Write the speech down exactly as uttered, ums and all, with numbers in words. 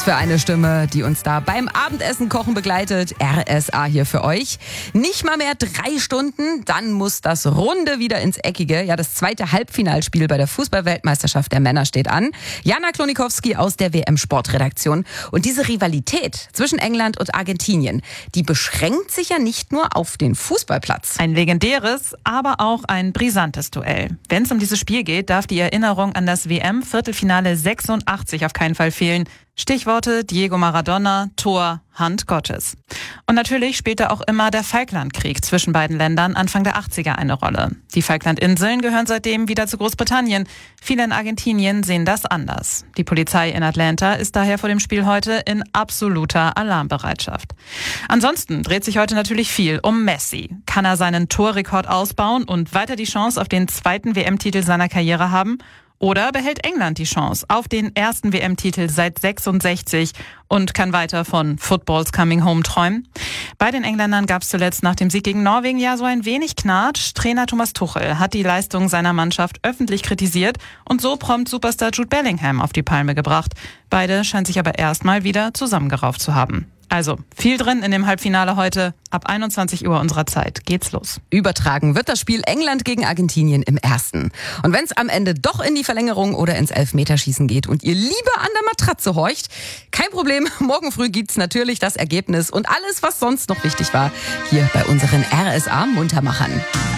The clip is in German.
für eine Stimme, die uns da beim Abendessen kochen begleitet. R S A hier für euch. Nicht mal mehr drei Stunden, dann muss das Runde wieder ins Eckige. Ja, das zweite Halbfinalspiel bei der Fußball-Weltmeisterschaft der Männer steht an. Jana Klonikowski aus der W M-Sportredaktion. Und diese Rivalität zwischen England und Argentinien, die beschränkt sich ja nicht nur auf den Fußballplatz. Ein legendäres, aber auch ein brisantes Duell. Wenn es um dieses Spiel geht, darf die Erinnerung an das W M-Viertelfinale sechsundachtzig auf keinen Fall fehlen. Stichworte Diego Maradona, Tor, Hand Gottes. Und natürlich spielte auch immer der Falklandkrieg zwischen beiden Ländern Anfang der achtziger eine Rolle. Die Falklandinseln gehören seitdem wieder zu Großbritannien. Viele in Argentinien sehen das anders. Die Polizei in Atlanta ist daher vor dem Spiel heute in absoluter Alarmbereitschaft. Ansonsten dreht sich heute natürlich viel um Messi. Kann er seinen Torrekord ausbauen und weiter die Chance auf den zweiten W M-Titel seiner Karriere haben? Oder behält England die Chance auf den ersten W M-Titel seit sechsundsechzig und kann weiter von Football's Coming Home träumen? Bei den Engländern gab es zuletzt nach dem Sieg gegen Norwegen ja so ein wenig Knatsch. Trainer Thomas Tuchel hat die Leistung seiner Mannschaft öffentlich kritisiert und so prompt Superstar Jude Bellingham auf die Palme gebracht. Beide scheinen sich aber erstmal wieder zusammengerauft zu haben. Also, viel drin in dem Halbfinale heute. Ab einundzwanzig Uhr unserer Zeit geht's los. Übertragen wird das Spiel England gegen Argentinien im ersten. Und wenn es am Ende doch in die Verlängerung oder ins Elfmeterschießen geht und ihr lieber an der Matratze horcht, kein Problem. Morgen früh gibt's natürlich das Ergebnis und alles, was sonst noch wichtig war, hier bei unseren R S A Muntermachern.